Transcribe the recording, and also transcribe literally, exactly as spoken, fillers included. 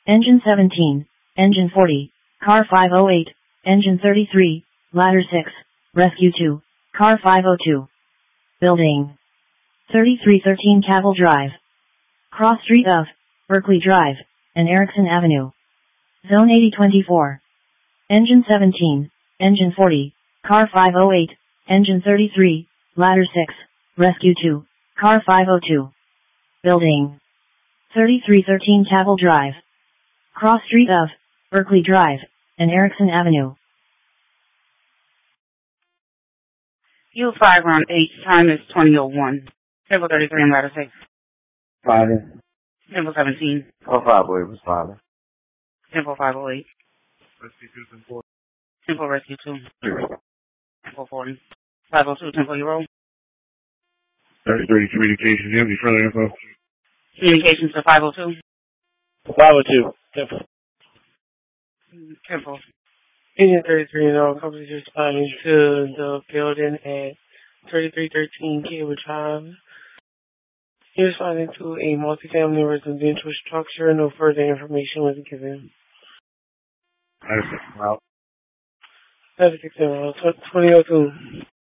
Engine seventeen, Engine forty, Car five oh eight, Engine thirty-three, Ladder six, Rescue two, Car five oh two. Building. thirty-three thirteen Cavill Drive. Cross street of Berkeley Drive and Erickson Avenue. Zone eighty twenty-four. Engine seventeen, Engine forty, Car five oh eight, Engine thirty-three, Ladder six, Rescue two, Car five oh two. Building. thirty-three thirteen Cavill Drive. Cross street of Berkeley Drive and Erickson Avenue. U five on eight, time is twenty oh one. Temple thirty-three and ladder six. Father. Temple seventeen. Oh, five oh eight was father. Temple five oh eight. Rescue two, Temple. Temple Rescue two. Temple forty. five oh two, Temple Hero. thirty-three communications, empty further info. Communications to five oh two. five oh two, Temple. Temple. Engine thirty-three and all companies responding to the building at thirty-three thirteen Cable Drive. He responding to a multifamily residential structure. No further information was given. ninety-six route. ninety-six route, twenty oh two.